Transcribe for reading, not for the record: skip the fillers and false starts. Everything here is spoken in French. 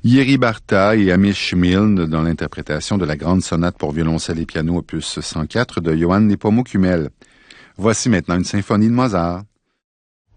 Jiří Bárta et Amish Milne dans l'interprétation de la grande sonate pour violoncelle et piano opus 104 de Johann Nepomuk Hummel. Voici maintenant une symphonie de Mozart.